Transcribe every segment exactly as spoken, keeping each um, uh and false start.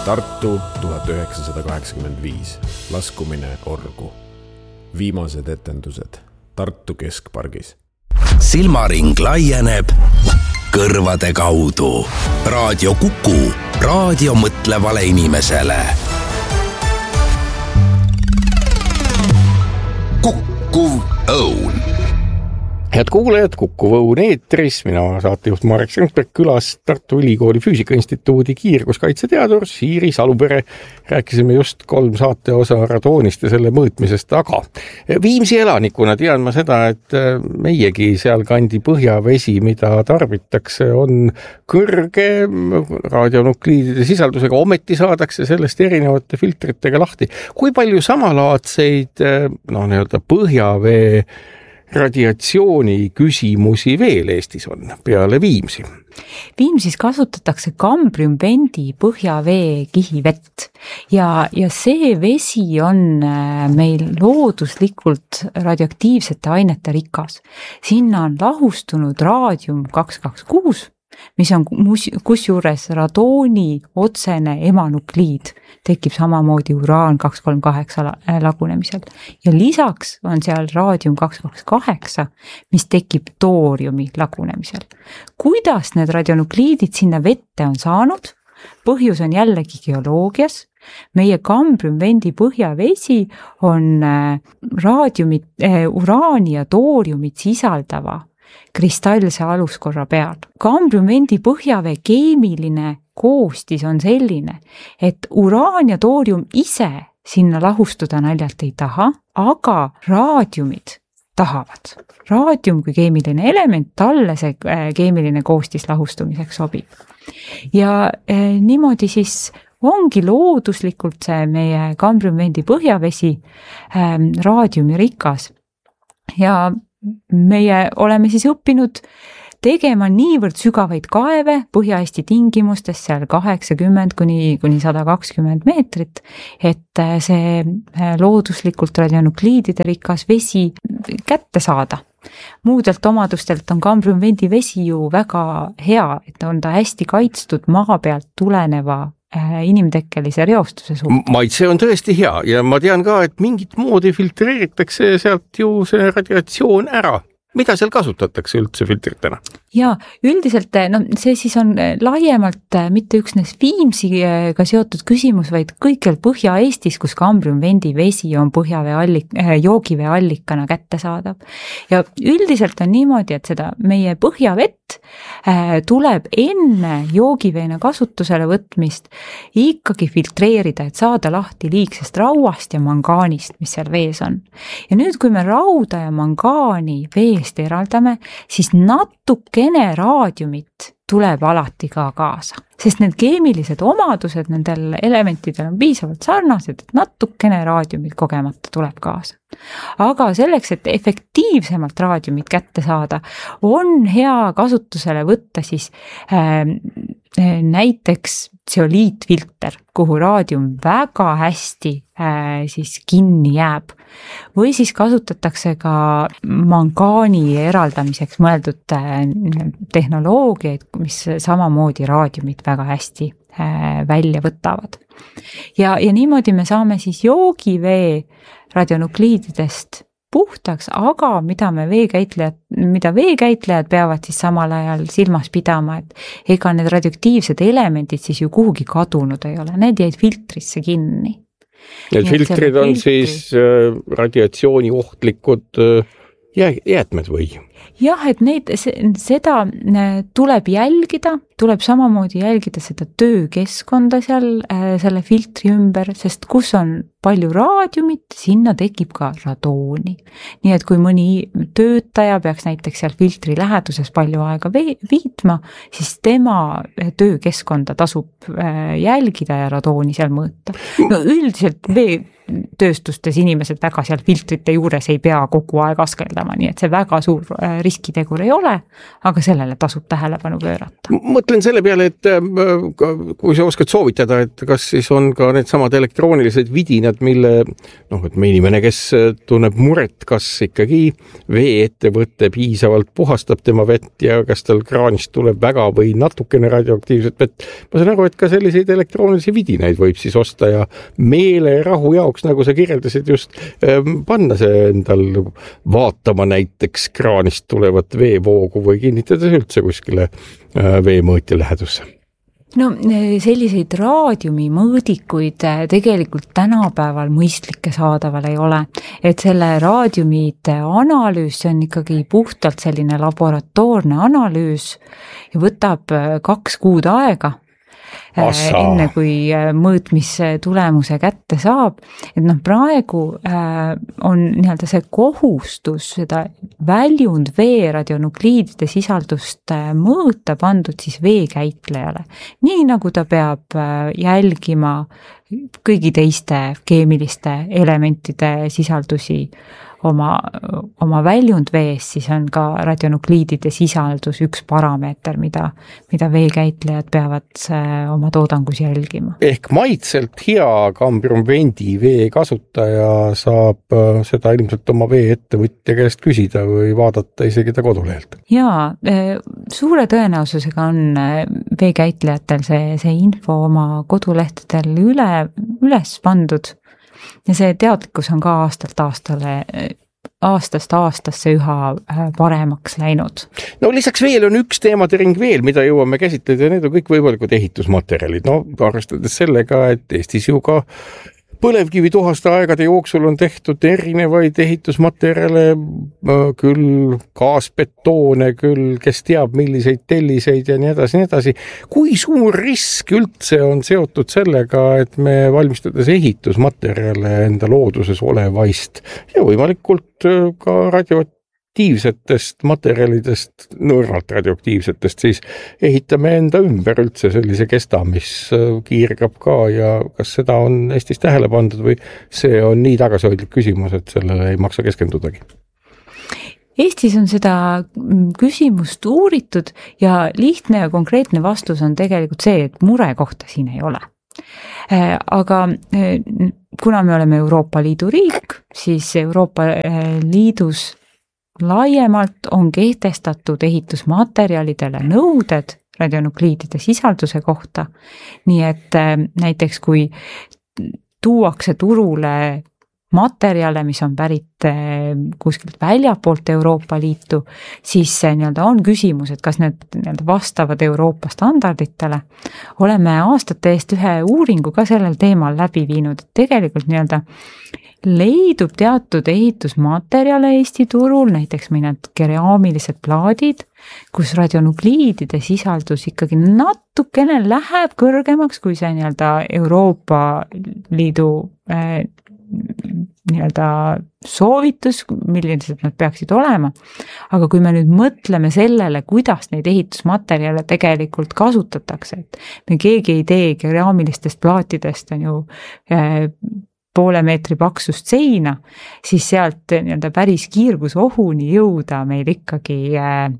Tartu tuhat üheksasada kaheksakümmend viis. Laskumine orgu. Viimased etendused Tartu Keskpargis. Silmaring laieneb kõrvade kaudu. Raadio Kuku. Raadio mõtlevale inimesele. Kukkuv õun. Head kuulajad, Kukkuv õun eetris, mina saatejuht Marek Sengberg, külas Tartu Ülikooli Füüsikainstituudi kiirguskaitseteadur Siiri Salupere. Rääkisime just kolm saate osa radoonist ja selle mõõtmisest, aga Viimsi elanikuna tean ma seda, et meiegi seal kandi põhjavesi, mida tarbitakse, on kõrge radionukliidide sisaldusega, ometi saadakse sellest erinevate filtritega lahti. Kui palju samalaadseid no, nii-öelda põhjavee radiatsiooni küsimusi veel Eestis on peale Viimsi? Viimsis kasutatakse kambriumvendi põhjavee kihivett ja, ja see vesi on meil looduslikult radioaktiivsete ainete rikas. Sinna on lahustunud raadium kaks kaks kuus, mis on kusjuures radooni otsene emanukliid, tekib samamoodi uraan kaks kolm kaheksa lagunemisel. Ja lisaks on seal raadium kaks kaks kaheksa, mis tekib tooriumi lagunemisel. Kuidas need radionukliidid sinna vette on saanud? Põhjus on jällegi geoloogias. Meie kambriumvendi põhjavesi on raadiumit, uraani ja tooriumit sisaldava kristallse aluskorra peal. Kambriumvendi põhjavee keemiline koostis on selline, et uraan ja toorium ise sinna lahustuda naljalt ei taha, aga raadiumid tahavad. Raadium kui keemiline element, talle see keemiline koostis lahustumiseks sobib. Ja eh, niimoodi siis ongi looduslikult see meie kambriumvendi põhjavesi eh, raadiumi rikas. Ja meie oleme siis õppinud tegema niivõrd sügavaid kaeve Põhja-Eesti tingimustes, seal kaheksakümmend kuni, kuni sada kakskümmend meetrit, et see looduslikult radionukliidide rikas vesi kätte saada. Muudelt omadustelt on kambriumvendi vesi ju väga hea, et on ta hästi kaitstud maa pealt tuleneva inimtekkelise reostuse suhtes. Maitse on tõesti hea ja ma tean ka, et mingit moodi filtreeritakse sealt ju see radiatsioon ära. Mida seal kasutatakse üldse filtritena? Ja üldiselt no, see siis on laiemalt mitte üksnes Viimsiga seotud küsimus, vaid kõikjal Põhja-Eestis, kus kambriumvendi vesi on põhjavee allik, joogivee allikana kättesaadav. Ja üldiselt on niimoodi, et seda meie põhjavett tuleb enne joogiveena kasutusele võtmist ikkagi filtreerida, et saada lahti liigsest rauast ja mangaanist, mis seal vees on. Ja nüüd, kui me rauda ja mangaani veest eraldame, siis natukene raadiumit tuleb alati ka kaasa. Sest need keemilised omadused nendel elementidel on piisavalt sarnased, et natukene raadiumit kogemata tuleb kaasa. Aga selleks, et efektiivsemalt raadiumit kätte saada, on hea kasutusele võtta siis äh, näiteks tseoliitfilter, kuhu raadium väga hästi äh, siis kinni jääb. Või siis kasutatakse ka mangaani eraldamiseks mõeldud äh, tehnoloogiaid, mis samamoodi raadiumit väga hästi äh, välja võtavad. Ja, ja niimoodi me saame siis joogivee radionukliididest puhtaks, aga mida me veekäitlejad, mida veekäitlejad peavad siis samal ajal silmas pidama, et ega need radioaktiivsed elemendid siis ju kuhugi kadunud ei ole, need jäid filtrisse kinni. Need filtrid on filtri... siis äh, radiatsiooni ohtlikud äh, jäätmed või? Jah, et neid, seda tuleb jälgida, tuleb samamoodi jälgida seda töökeskkonda seal selle filtri ümber, sest kus on palju raadiumit, sinna tekib ka radooni. Nii et kui mõni töötaja peaks näiteks seal filtri läheduses palju aega viitma, siis tema töökeskkonda tasub jälgida ja radooni seal mõõta. No üldiselt vee tööstustes inimesed väga seal filtrite juures ei pea kogu aeg askeldama, nii et see väga suur riskitegur ei ole, aga sellele tasub tähelepanu pöörata. Mõtlen selle peale, et kui sa oskad soovitada, et kas siis on ka need samad elektroonilised vidinad, mille, noh, et me inimene, kes tunneb muret, kas ikkagi veeettevõte piisavalt puhastab tema vett ja kas tal kraanist tuleb väga või natukene radioaktiivset vett. Ma saan aru, et ka selliseid elektroonilisi vidinaid võib siis osta ja meele rahu jaoks, nagu sa kirjeldasid just, panna see endal vaatama näiteks kraanist tulevat veevoogu või kinnitades üldse kuskile veemõõtja lähedusse. No selliseid raadiumi mõõdikuid tegelikult tänapäeval mõistlikke saadaval ei ole, et selle raadiumite analüüs on ikkagi puhtalt selline laboratoorne analüüs ja võtab kaks kuud aega. Assa. Enne kui mõõtmistulemuse kätte saab, et noh, praegu on nii-öelda see kohustus seda väljund vee radionukliidide sisaldust mõõta pandud siis veekäitlejale, nii nagu ta peab jälgima kõigi teiste keemiliste elementide sisaldusi oma, oma väljund vees, siis on ka radionukliidide sisaldus üks parameeter, mida, mida veekäitlejad peavad oma toodangus jälgima. Ehk maitselt hea kambriumvendi vee kasutaja saab seda ilmselt oma veeettevõtja käest küsida või vaadata isegi ta kodulehelt. Jaa, suure tõenäosusega on veekäitlejatel see, see info oma kodulehtedel üle, üles pandud. Ja see teadlikkus on ka aastalt aastale, aastast aastasse üha paremaks läinud. No lisaks veel on üks teemade ring veel, mida jõuame käsitleda ja need on kõik võimalikud ehitusmaterjalid. No arvestades sellega, et Eestis ju ka põlevkivi tuhaste aegade jooksul on tehtud erinevaid ehitusmaterjale, küll gaasbetoone, küll kes teab milliseid telliseid ja nii edasi, nii edasi. Kui suur risk üldse on seotud sellega, et me valmistades ehitusmaterjale enda looduses olevaist ja võimalikult ka radioaktiivsetest materjalidest, nõrvalt radioaktiivsetest, siis ehitame enda ümber üldse sellise kesta, mis kiirgab ka ja kas seda on Eestis tähele pandud või see on nii tagasihoidlik küsimus, et sellele ei maksa keskendudagi? Eestis on seda küsimust uuritud ja lihtne ja konkreetne vastus on tegelikult see, et mure kohta siin ei ole. Aga kuna me oleme Euroopa Liidu riik, siis Euroopa Liidus laiemalt on kehtestatud ehitusmaterjalidele nõuded radionukliidide sisalduse kohta, nii et näiteks kui tuuakse turule materjale, mis on pärit kuskilt väljapoolt Euroopa Liitu, siis nii-öelda on küsimus, et kas need nii-öelda vastavad Euroopa standarditele. Oleme aastate eest ühe uuringu ka sellel teemal läbi viinud, et tegelikult nii-öelda leidub teatud ehitusmaterjale Eesti turul, näiteks mõned keraamilised plaadid, kus radionukliidide sisaldus ikkagi natukene läheb kõrgemaks, kui see nii-öelda Euroopa Liidu äh, nii-öelda soovitus, millised nad peaksid olema. Aga kui me nüüd mõtleme sellele, kuidas neid ehitusmaterjale tegelikult kasutatakse, et me keegi ei tee keraamilistest plaatidest on ju äh, poole meetri paksust seina, siis sealt nii-öelda päris kiirgusohuni jõuda meil ikkagi äh,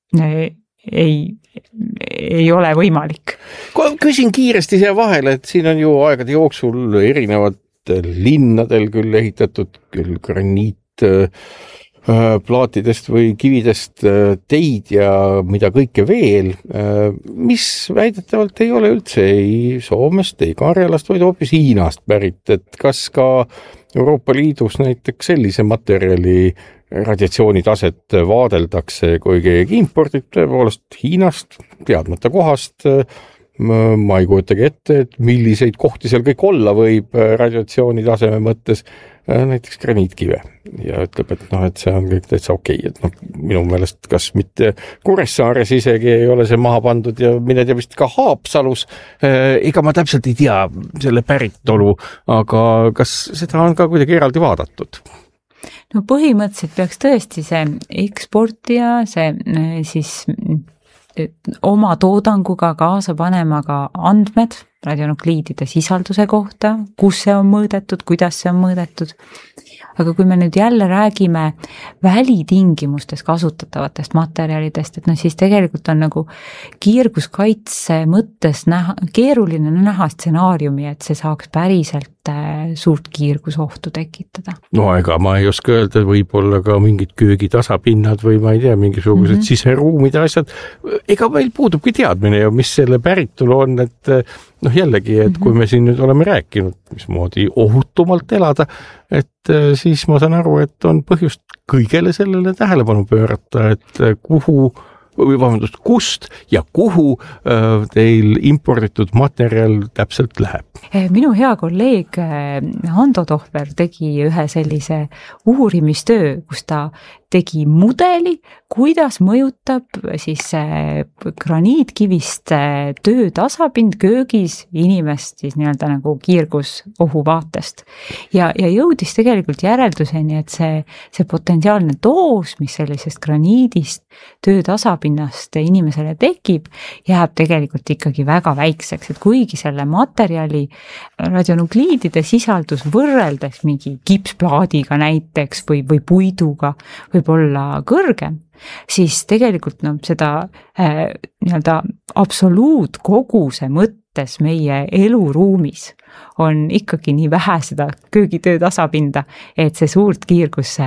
ei, ei ole võimalik. Küsin kiiresti siia vahele, et siin on ju aegade jooksul erinevad linnadel küll ehitatud küll graniit plaatidest või kividest teid ja mida kõike veel, mis väidetavalt ei ole üldse ei Soomest, ei Karjalast, vaid hoopis Hiinast pärit, et kas ka Euroopa Liidus näiteks sellise materjali radiatsioonitaset vaadeldakse, kui keegi impordib tõepoolest Hiinast, teadmata kohast, ma ei kujutagi ette, et milliseid kohti seal kõik olla võib radiatsioonitaseme mõttes, näiteks graniitkive ja ütleb, et noh, et see on kõik täitsa okei, et noh, minu meelest kas mitte Kuressaares isegi ei ole see maha pandud ja mine tea vist ka Haapsalus, ega ma täpselt ei tea selle päritolu, aga kas seda on ka kuidagi eraldi vaadatud? No põhimõtteliselt peaks tõesti see eksportija, see siis oma toodanguga kaasa panema ka andmed radionukliidide sisalduse kohta, kus see on mõõdetud, kuidas see on mõõdetud. aga kui me nüüd jälle räägime välitingimustes kasutatavatest materjalidest, et noh, siis tegelikult on nagu kiirguskaitse mõttes näha, keeruline näha stsenaariumi, et see saaks päriselt suurt kiirgusohtu tekitada. No ega ma ei oska öelda, võib-olla ka mingid köögitasapinnad või ma ei tea, mingisugused mm-hmm. siseruumide asjad. Ega meil puudubki teadmine ja mis selle päritolu on, et noh jällegi, et mm-hmm. kui me siin nüüd oleme rääkinud, mismoodi ohutumalt elada, et siis ma saan aru, et on põhjust kõigele sellele tähelepanu pöörata, et kuhu või vabandust, kust ja kuhu teil imporditud materjal täpselt läheb? Minu hea kolleeg Ando Tohver tegi ühe sellise uurimistöö, kus ta tegi mudeli, kuidas mõjutab siis graniitkivist töötasapind köögis inimest siis nii-öelda nagu kiirgusohu vaatest. Ja, ja jõudis tegelikult järelduseni, et see, see potentsiaalne doos, mis sellisest graniidist töötasapinnast inimesele tekib, jääb tegelikult ikkagi väga väikseks, et kuigi selle materjali radionukliidide sisaldus võrreldes mingi kipsplaadiga näiteks või, või puiduga võib olla kõrgem, siis tegelikult no, seda äh, nii-öelda absoluutkoguse mõttes meie eluruumis on ikkagi nii vähe seda köögitöö tasapinda, et see suurt kiirguse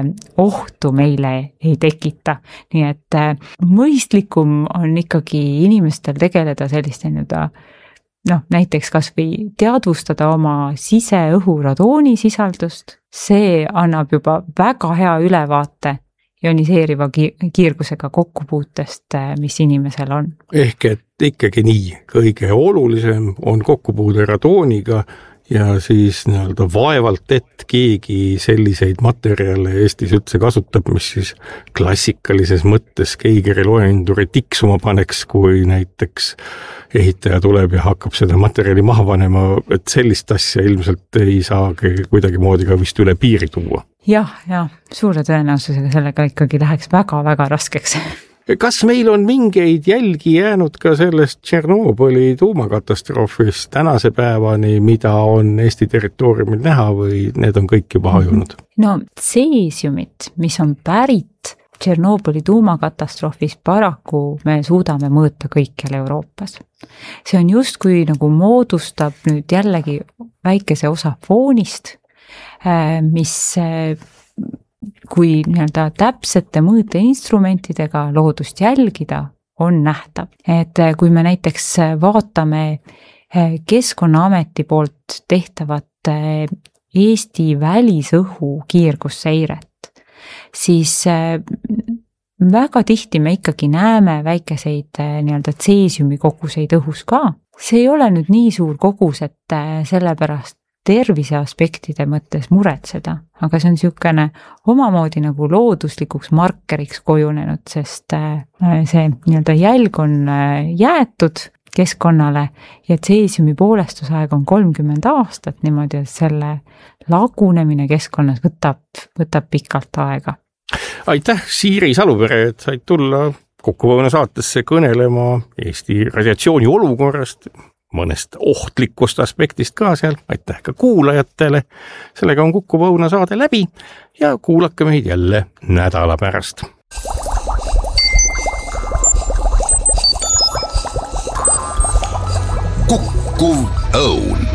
ohtu meile ei tekita. Nii et äh, mõistlikum on ikkagi inimestel tegeleda selliste nii-öelda noh, näiteks kas või teadvustada oma siseõhu radoonisisaldust, see annab juba väga hea ülevaate ioniseeriva kiirgusega kokkupuutest, mis inimesel on. Ehk et ikkagi nii, kõige olulisem on kokkupuude radooniga ja siis nii-öelda vaevalt, et keegi selliseid materjale Eestis üldse kasutab, mis siis klassikalises mõttes Geigeri loenduri tiksuma paneks, kui näiteks ehitaja tuleb ja hakkab seda materjali maha panema, et sellist asja ilmselt ei saagi kuidagi moodi ka vist üle piiri tuua. Jah, jah, suure tõenäosusega sellega ikkagi läheks väga-väga raskeks. Kas meil on mingeid jälgi jäänud ka sellest Tšernobõli tuumakatastroofist tänase päevani, mida on Eesti territooriumil näha või need on kõik juba hajunud? No tseesiumit, mis on pärit Tšernobõli tuumakatastroofis, paraku me suudame mõõta kõikjal Euroopas. See on justkui nagu moodustab nüüd jällegi väikese osa foonist, mis kui nii-öelda täpsete mõõteinstrumentidega loodust jälgida, on nähtav. Et kui me näiteks vaatame Keskkonnaameti poolt tehtavat Eesti välisõhu kiirgusseiret, siis väga tihti me ikkagi näeme väikeseid nii-öelda tseesiumi koguseid õhus ka. See ei ole nüüd nii suur kogus, et sellepärast tervise aspektide mõttes muretseda, aga see on niisugune omamoodi nagu looduslikuks markeriks kujunenud, sest see nii-öelda jälg on jäetud keskkonnale ja tseesiumi poolestusaeg on kolmkümmend aastat niimoodi, et selle lagunemine keskkonnas võtab, võtab pikalt aega. Aitäh, Siiri Salupere, et said tulla Kuku-Õuna saatesse kõnelema Eesti radiatsiooni olukorrast, mõnest ohtlikust aspektist ka seal. Aitäh ka kuulajatele. Sellega on Kuku-Õuna saade läbi ja kuulake meid jälle nädala pärast. Kuku-Õun.